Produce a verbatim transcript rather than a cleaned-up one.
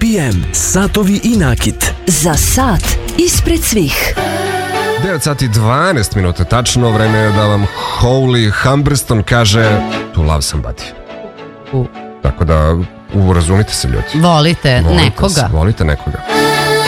P M, satovi i nakit. Za sat ispred svih. devet sati dvanaest minuta, tačno vreme je da vam Holy Humberston kaže To love somebody. U. Tako da, urazumite se ljudi. Volite, volite nekoga. Se, volite nekoga.